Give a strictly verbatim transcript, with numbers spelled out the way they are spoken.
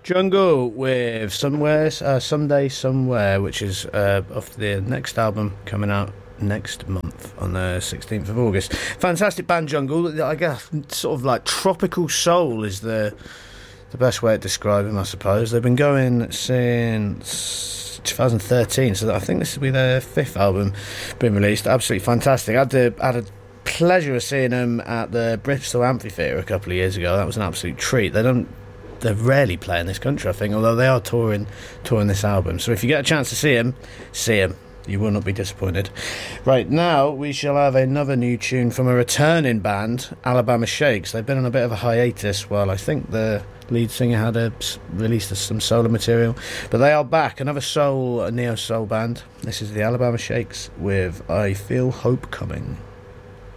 Jungle with Somewhere, uh, Someday Somewhere, which is uh, off the next album coming out next month on the sixteenth of August. Fantastic band, Jungle. I guess sort of like tropical soul is the the best way to describe them, I suppose. They've been going since twenty thirteen, so I think this will be their fifth album being released. Absolutely fantastic. I had the had a pleasure of seeing them at the Bristol Amphitheatre a couple of years ago. That was an absolute treat. They don't They rarely play in this country, I think, although they are touring touring this album. So if you get a chance to see them, see them. You will not be disappointed. Right, now we shall have another new tune from a returning band, Alabama Shakes. They've been on a bit of a hiatus while I think the lead singer had a, released some solo material. But they are back, another soul, a neo-soul band. This is the Alabama Shakes with I Feel Hope Coming.